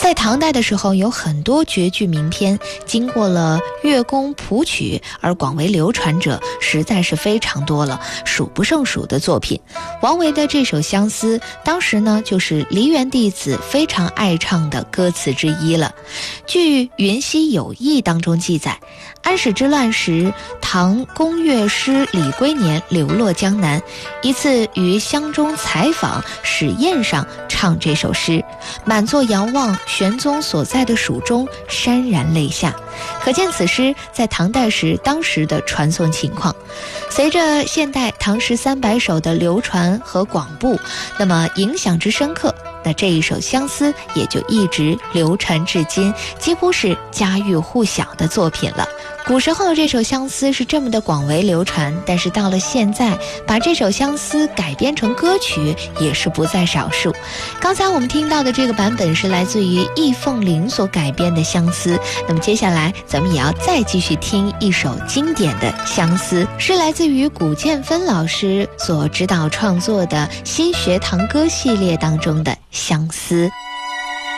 在唐代的时候，有很多绝句名篇，经过了乐工谱曲而广为流传者实在是非常多了，数不胜数的作品。王维的这首《相思》，当时呢就是梨园弟子非常爱唱的歌词之一了。据《云溪有义》当中记载，安史之乱时，唐宫乐师李龟年流落江南，一次于湘中采访，使宴上唱这首诗，满座遥望玄宗所在的蜀中，潸然泪下。可见此诗在唐代时当时的传颂情况。随着现代唐诗300首的流传和广布，那么影响之深刻，那这一首《相思》也就一直流传至今，几乎是家喻户晓的作品了。古时候这首《相思》是这么的广为流传，但是到了现在，把这首《相思》改编成歌曲也是不在少数。刚才我们听到的这个版本是来自于易凤玲所改编的《相思》，那么接下来咱们也要再继续听一首经典的《相思》，是来自于古建芬老师所指导创作的新学堂歌系列当中的《相思》。